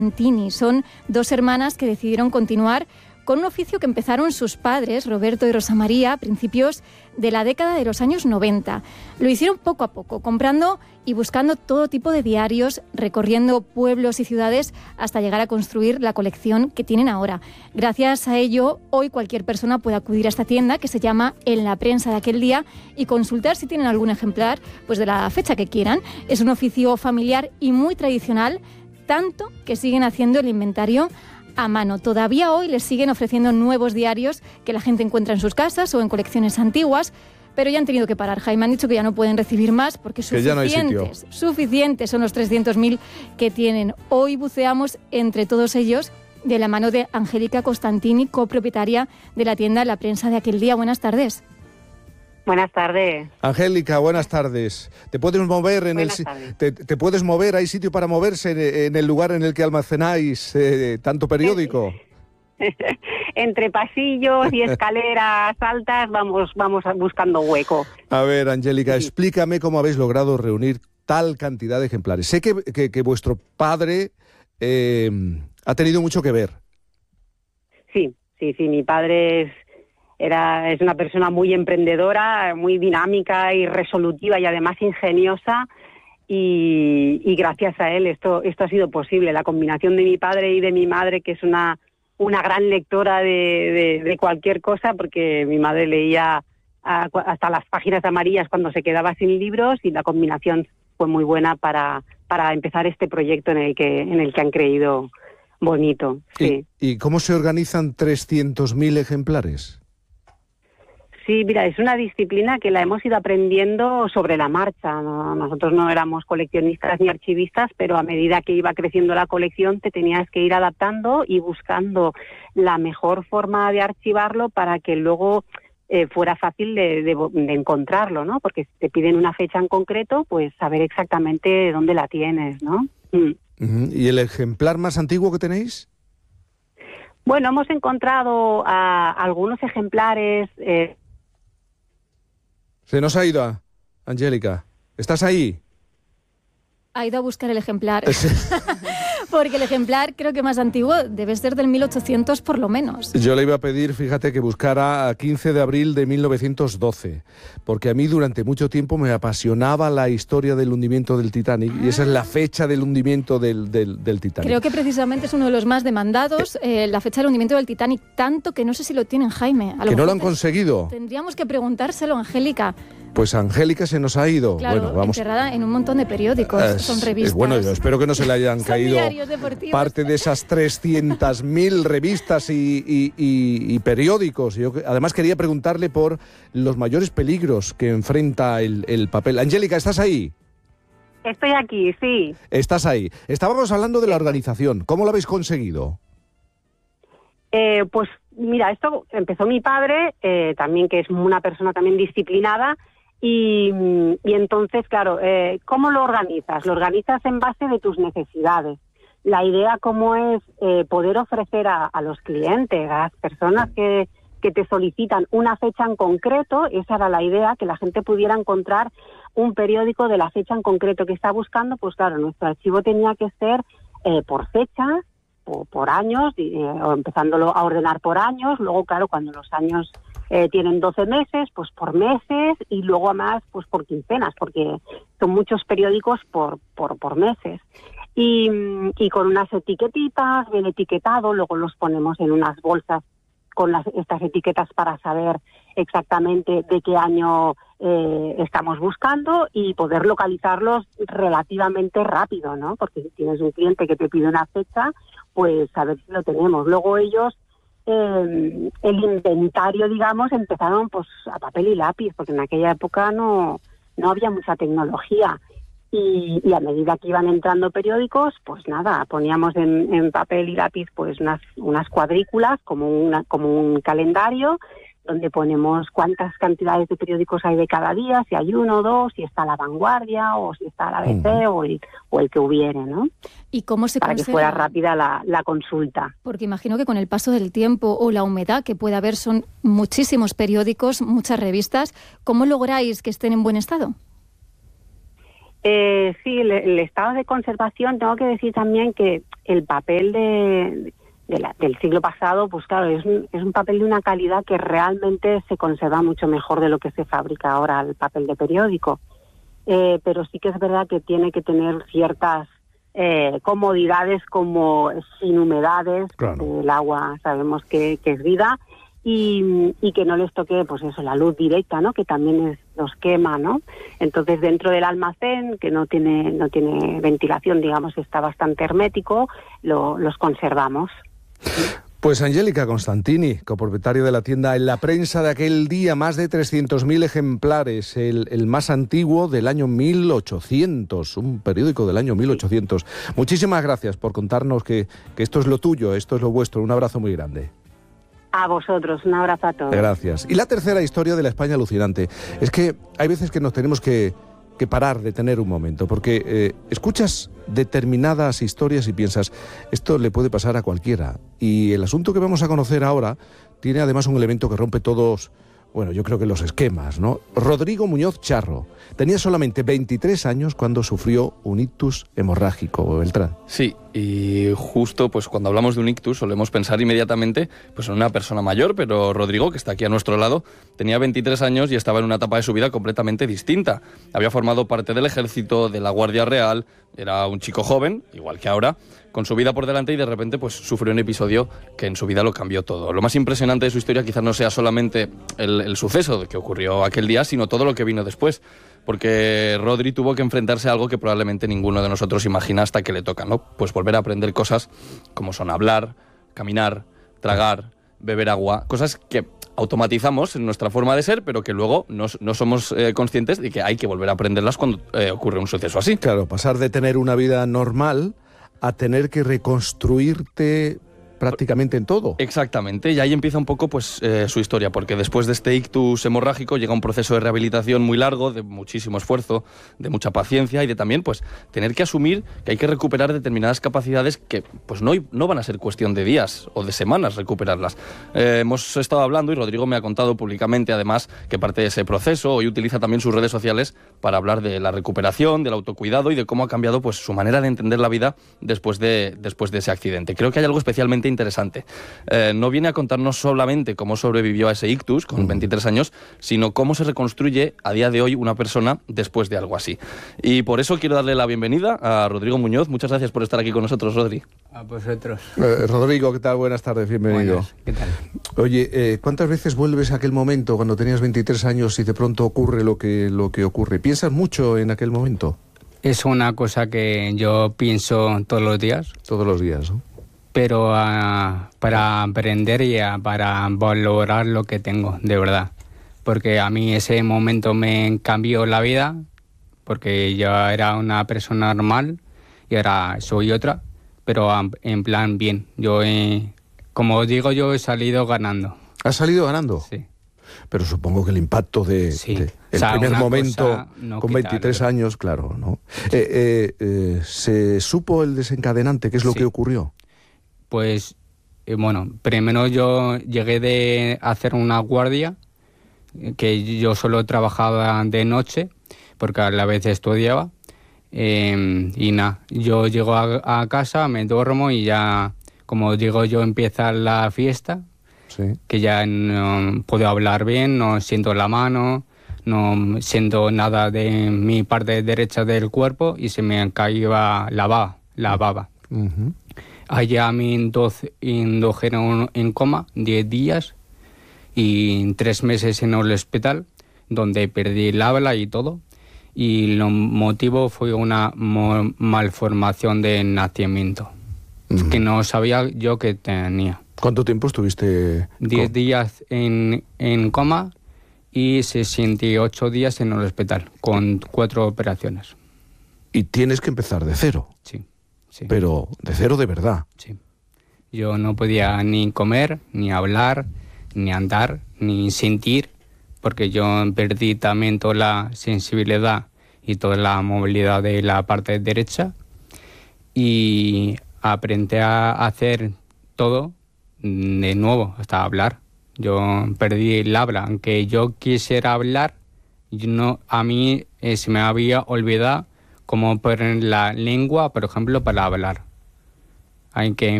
Costantini. Son dos hermanas que decidieron continuar con un oficio que empezaron sus padres, Roberto y Rosa María, a principios de la década de los años 90. Lo hicieron poco a poco, comprando y buscando todo tipo de diarios, recorriendo pueblos y ciudades hasta llegar a construir la colección que tienen ahora. Gracias a ello, hoy cualquier persona puede acudir a esta tienda que se llama En la prensa de aquel día y consultar si tienen algún ejemplar pues de la fecha que quieran. Es un oficio familiar y muy tradicional, tanto que siguen haciendo el inventario a mano. Todavía hoy les siguen ofreciendo nuevos diarios que la gente encuentra en sus casas o en colecciones antiguas, pero ya han tenido que parar. Jaime, han dicho que ya no pueden recibir más porque suficientes son los 300.000 que tienen. Hoy buceamos entre todos ellos de la mano de Angélica Costantini, copropietaria de la tienda La Prensa de aquel día. Buenas tardes. Buenas tardes. Angélica, buenas tardes. ¿Te puedes mover te puedes mover? ¿Hay sitio para moverse en el lugar en el que almacenáis tanto periódico? Entre pasillos y escaleras altas vamos buscando hueco. A ver, Angélica, explícame cómo habéis logrado reunir tal cantidad de ejemplares. Sé que vuestro padre ha tenido mucho que ver. Sí, mi padre es una persona muy emprendedora, muy dinámica y resolutiva y además ingeniosa, y gracias a él esto ha sido posible. La combinación de mi padre y de mi madre, que es una gran lectora de cualquier cosa, porque mi madre leía hasta las páginas amarillas cuando se quedaba sin libros, y la combinación fue muy buena para empezar este proyecto en el que han creído bonito. Sí. ¿Y cómo se organizan 300.000 ejemplares? Sí, mira, es una disciplina que la hemos ido aprendiendo sobre la marcha. Nosotros no éramos coleccionistas ni archivistas, pero a medida que iba creciendo la colección te tenías que ir adaptando y buscando la mejor forma de archivarlo para que luego fuera fácil de encontrarlo, ¿no? Porque si te piden una fecha en concreto, pues saber exactamente dónde la tienes, ¿no? ¿Y el ejemplar más antiguo que tenéis? Bueno, hemos encontrado algunos ejemplares. Se nos ha ido, Angélica. ¿Estás ahí? Ha ido a buscar el ejemplar. Porque el ejemplar creo que más antiguo debe ser del 1800 por lo menos. Yo le iba a pedir, fíjate, que buscara a 15 de abril de 1912, porque a mí durante mucho tiempo me apasionaba la historia del hundimiento del Titanic, y esa es la fecha del hundimiento del Titanic. Creo que precisamente es uno de los más demandados, la fecha del hundimiento del Titanic, tanto que no sé si lo tienen, Jaime. ¿Que no lo han conseguido? Tendríamos que preguntárselo, Angélica. Pues Angélica se nos ha ido. Claro, bueno, vamos. Encerrada en un montón de periódicos, son revistas. Bueno, yo espero que no se le hayan caído parte de esas 300.000 revistas y periódicos. Yo además quería preguntarle por los mayores peligros que enfrenta el papel. Angélica, ¿estás ahí? Estoy aquí, sí. Estás ahí. Estábamos hablando de la organización. ¿Cómo lo habéis conseguido? Pues mira, esto empezó mi padre, también, que es una persona también disciplinada. Y entonces, claro, ¿cómo lo organizas? Lo organizas en base de tus necesidades. La idea cómo es poder ofrecer a los clientes, a las personas que te solicitan una fecha en concreto. Esa era la idea, que la gente pudiera encontrar un periódico de la fecha en concreto que está buscando. Pues claro, nuestro archivo tenía que ser por fechas, o por años, o empezándolo a ordenar por años. Luego, claro, cuando los años tienen 12 meses, pues por meses, y luego además pues por quincenas, porque son muchos periódicos por meses. Y con unas etiquetitas, bien etiquetado, luego los ponemos en unas bolsas con estas etiquetas para saber exactamente de qué año estamos buscando y poder localizarlos relativamente rápido, ¿no? Porque si tienes un cliente que te pide una fecha, pues a ver si lo tenemos. Luego ellos, el inventario, digamos, empezaron pues a papel y lápiz, porque en aquella época no había mucha tecnología. Y a medida que iban entrando periódicos, pues nada, poníamos en papel y lápiz pues unas cuadrículas, como un calendario, donde ponemos cuántas cantidades de periódicos hay de cada día, si hay uno o dos, si está La Vanguardia o si está la ABC o el que hubiere, ¿no? ¿Y cómo se para consigue? Que fuera rápida la consulta. Porque imagino que con el paso del tiempo o la humedad que puede haber, son muchísimos periódicos, muchas revistas. ¿Cómo lográis que estén en buen estado? Sí, el estado de conservación, tengo que decir también que el papel del siglo pasado, pues claro, es un papel de una calidad que realmente se conserva mucho mejor de lo que se fabrica ahora el papel de periódico. Pero sí que es verdad que tiene que tener ciertas comodidades, como sin humedades. Claro. El agua sabemos que es vida, y que no les toque, pues eso, la luz directa, ¿no? Que también los quema, ¿no? Entonces, dentro del almacén, que no tiene ventilación, digamos, está bastante hermético, los conservamos. Pues Angélica Constantini, copropietaria de la tienda En la Prensa de aquel día, más de 300.000 ejemplares, el más antiguo del año 1800, un periódico del año 1800. Muchísimas gracias por contarnos que esto es lo tuyo, esto es lo vuestro. Un abrazo muy grande. A vosotros, un abrazo a todos. Gracias. Y la tercera historia de la España alucinante es que hay veces que nos tenemos que parar, detener un momento, porque escuchas determinadas historias y piensas, esto le puede pasar a cualquiera. Y el asunto que vamos a conocer ahora tiene además un elemento que rompe todos, bueno, yo creo que los esquemas, ¿no? Rodrigo Muñoz Charro tenía solamente 23 años cuando sufrió un ictus hemorrágico, Beltrán. Sí, y justo pues cuando hablamos de un ictus solemos pensar inmediatamente pues en una persona mayor, pero Rodrigo, que está aquí a nuestro lado, tenía 23 años y estaba en una etapa de su vida completamente distinta. Había formado parte del ejército, de la Guardia Real, era un chico joven, igual que ahora, con su vida por delante, y de repente pues sufrió un episodio que en su vida lo cambió todo. Lo más impresionante de su historia quizás no sea solamente el suceso que ocurrió aquel día, sino todo lo que vino después, porque Rodri tuvo que enfrentarse a algo que probablemente ninguno de nosotros imagina hasta que le toca, ¿no? Pues volver a aprender cosas como son hablar, caminar, tragar, beber agua, cosas que automatizamos en nuestra forma de ser, pero que luego no somos conscientes de que hay que volver a aprenderlas cuando ocurre un suceso así. Claro, pasar de tener una vida normal a tener que reconstruirte prácticamente en todo. Exactamente, y ahí empieza un poco pues su historia, porque después de este ictus hemorrágico llega un proceso de rehabilitación muy largo, de muchísimo esfuerzo, de mucha paciencia y de también pues tener que asumir que hay que recuperar determinadas capacidades que pues no van a ser cuestión de días o de semanas recuperarlas. Hemos estado hablando y Rodrigo me ha contado públicamente además que parte de ese proceso hoy utiliza también sus redes sociales para hablar de la recuperación, del autocuidado y de cómo ha cambiado pues su manera de entender la vida después de ese accidente. Creo que hay algo especialmente interesante. No viene a contarnos solamente cómo sobrevivió a ese ictus con 23 años, sino cómo se reconstruye a día de hoy una persona después de algo así. Y por eso quiero darle la bienvenida a Rodrigo Muñoz. Muchas gracias por estar aquí con nosotros, Rodri. A vosotros. Rodrigo, ¿qué tal? Buenas tardes, bienvenido. Buenas, ¿qué tal? Oye, ¿cuántas veces vuelves a aquel momento cuando tenías 23 años y de pronto ocurre lo que ocurre? ¿Piensas mucho en aquel momento? Es una cosa que yo pienso todos los días. Todos los días, ¿no? Pero para aprender y para valorar lo que tengo, de verdad. Porque a mí ese momento me cambió la vida, porque yo era una persona normal y ahora soy otra, pero en plan bien. Yo, como digo, yo he salido ganando. ¿Has salido ganando? Sí. Pero supongo que el impacto el primer momento con 23 años, claro, ¿no? ¿Se supo el desencadenante? ¿Qué es lo que ocurrió? Pues, bueno, primero yo llegué de hacer una guardia, que yo solo trabajaba de noche, porque a la vez estudiaba, y nada, yo llego a casa, me duermo y ya, como digo yo, empieza la fiesta, sí. Que ya no puedo hablar bien, no siento la mano, no siento nada de mi parte derecha del cuerpo y se me caía la baba. Uh-huh. Allá me indujeron en coma 10 días y 3 meses en el hospital, donde perdí el habla y todo. Y el motivo fue una malformación de nacimiento, que no sabía yo que tenía. ¿Cuánto tiempo estuviste? 10 días en coma y 68 días en el hospital, con 4 operaciones. Y tienes que empezar de cero. Sí. Sí. Pero de cero de verdad. Sí. Yo no podía ni comer, ni hablar, ni andar, ni sentir, porque yo perdí también toda la sensibilidad y toda la movilidad de la parte derecha y aprendí a hacer todo de nuevo, hasta hablar. Yo perdí el habla, aunque yo quisiera hablar, a mí se me había olvidado como por la lengua, por ejemplo, para hablar. Hay que